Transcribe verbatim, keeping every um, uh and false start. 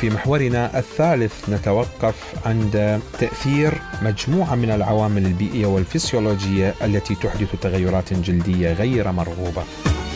وفي محورنا الثالث نتوقف عند تأثير مجموعة من العوامل البيئية والفسيولوجية التي تحدث تغيرات جلدية غير مرغوبة.